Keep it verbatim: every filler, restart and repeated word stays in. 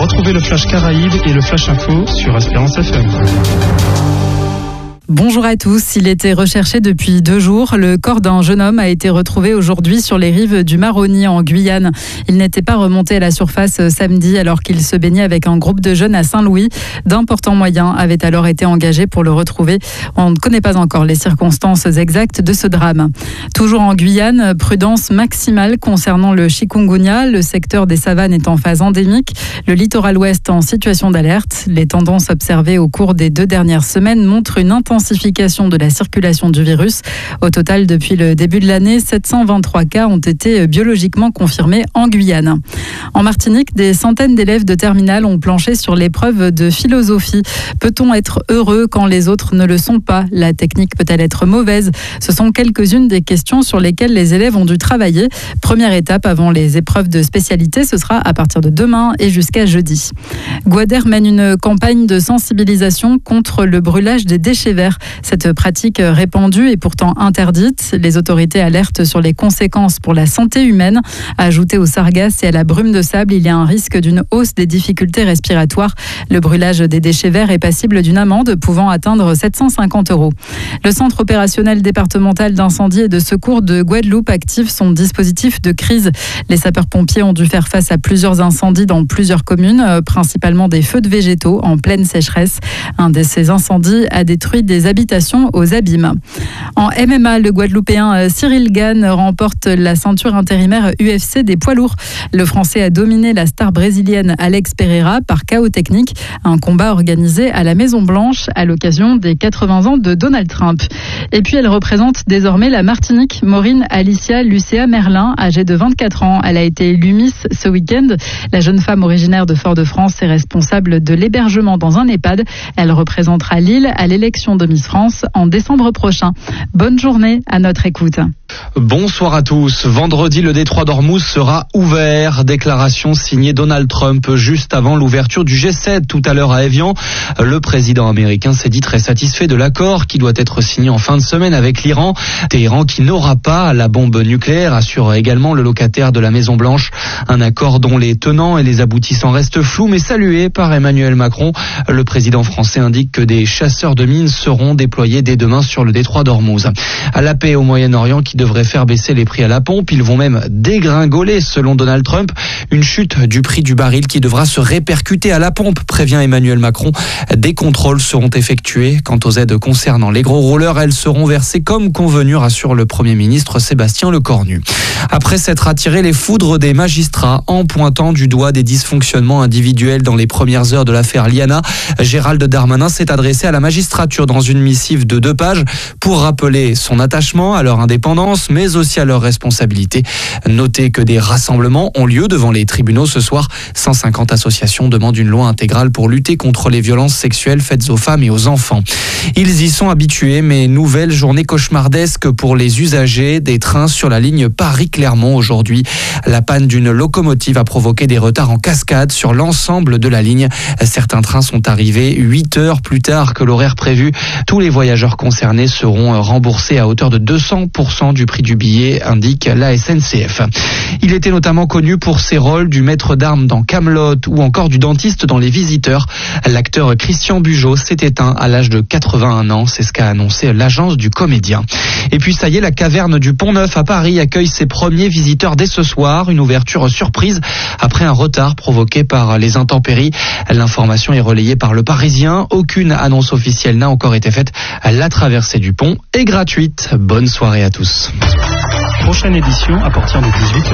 Retrouvez le Flash Caraïbes et le Flash Info sur Espérance F M. Bonjour à tous. Il était recherché depuis deux jours. Le corps d'un jeune homme a été retrouvé aujourd'hui sur les rives du Maroni en Guyane. Il n'était pas remonté à la surface samedi alors qu'il se baignait avec un groupe de jeunes à Saint-Louis. D'importants moyens avaient alors été engagés pour le retrouver. On ne connaît pas encore les circonstances exactes de ce drame. Toujours en Guyane, prudence maximale concernant le chikungunya. Le secteur des savanes est en phase endémique. Le littoral ouest en situation d'alerte. Les tendances observées au cours des deux dernières semaines montrent une intensification de la circulation du virus. Au total, depuis le début de l'année, sept cent vingt-trois cas ont été biologiquement confirmés en Guyane. En Martinique, des centaines d'élèves de terminale ont planché sur l'épreuve de philosophie. Peut-on être heureux quand les autres ne le sont pas? La technique peut-elle être mauvaise? Ce sont quelques-unes des questions sur lesquelles les élèves ont dû travailler. Première étape avant les épreuves de spécialité, ce sera à partir de demain et jusqu'à jeudi. Gwader mène une campagne de sensibilisation contre le brûlage des déchets verts. Cette pratique répandue est pourtant interdite. Les autorités alertent sur les conséquences pour la santé humaine. Ajouté aux sargasses et à la brume de sable, il y a un risque d'une hausse des difficultés respiratoires. Le brûlage des déchets verts est passible d'une amende pouvant atteindre sept cent cinquante euros. Le centre opérationnel départemental d'incendie et de secours de Guadeloupe active son dispositif de crise. Les sapeurs-pompiers ont dû faire face à plusieurs incendies dans plusieurs communes, principalement des feux de végétaux en pleine sécheresse. Un de ces incendies a détruit des habitations aux abîmes. En M M A, le Guadeloupéen Cyril Gane remporte la ceinture intérimaire U F C des poids lourds. Le Français a dominé la star brésilienne Alex Pereira par K O technique, un combat organisé à la Maison-Blanche à l'occasion des quatre-vingts ans de Donald Trump. Et puis elle représente désormais la Martinique. Maureen Alicia Lucea Merlin, âgée de vingt-quatre ans, elle a été élue Miss ce week-end. La jeune femme originaire de Fort-de-France est responsable de l'hébergement dans un EHPAD. Elle représentera l'île à l'élection de Miss France en décembre prochain. Bonne journée à notre écoute. Bonsoir à tous. Vendredi, le détroit d'Ormuz sera ouvert. Déclaration signée Donald Trump juste avant l'ouverture du G sept tout à l'heure à Évian. Le président américain s'est dit très satisfait de l'accord qui doit être signé en fin de semaine avec l'Iran. Téhéran qui n'aura pas la bombe nucléaire, assure également le locataire de la Maison Blanche. Un accord dont les tenants et les aboutissants restent flous mais salué par Emmanuel Macron. Le président français indique que des chasseurs de mines seront déployés dès demain sur le détroit d'Ormuz. À la paix au Moyen-Orient qui devrait faire baisser les prix à la pompe. Ils vont même dégringoler selon Donald Trump. Une chute du prix du baril qui devra se répercuter à la pompe, prévient Emmanuel Macron. Des contrôles seront effectués. Quant aux aides concernant les gros rouleurs, elles seront versées comme convenu, rassure le Premier ministre Sébastien Lecornu. Après s'être attiré les foudres des magistrats en pointant du doigt des dysfonctionnements individuels dans les premières heures de l'affaire Liana, Gérald Darmanin s'est adressé à la magistrature dans une missive de deux pages pour rappeler son attachement à leur indépendance, mais aussi à leurs responsabilités. Notez que des rassemblements ont lieu devant les tribunaux ce soir. cent cinquante associations demandent une loi intégrale pour lutter contre les violences sexuelles faites aux femmes et aux enfants. Ils y sont habitués, mais nouvelle journée cauchemardesque pour les usagers des trains sur la ligne Paris-Clermont aujourd'hui. La panne d'une locomotive a provoqué des retards en cascade sur l'ensemble de la ligne. Certains trains sont arrivés huit heures plus tard que l'horaire prévu. Tous les voyageurs concernés seront remboursés à hauteur de deux cents pour cent du prix du billet, indique la S N C F. Il était notamment connu pour ses rôles du maître d'armes dans Kaamelott ou encore du dentiste dans Les Visiteurs. L'acteur Christian Bugeaud s'est éteint à l'âge de quatre-vingt-un ans, c'est ce qu'a annoncé l'agence du comédien. Et puis ça y est, la caverne du Pont-Neuf à Paris accueille ses premiers visiteurs dès ce soir. Une ouverture surprise après un retard provoqué par les intempéries. L'information est relayée par Le Parisien. Aucune annonce officielle n'a encore été faite. La traversée du pont est gratuite. Bonne soirée à tous. Prochaine édition à partir de dix-huit heures.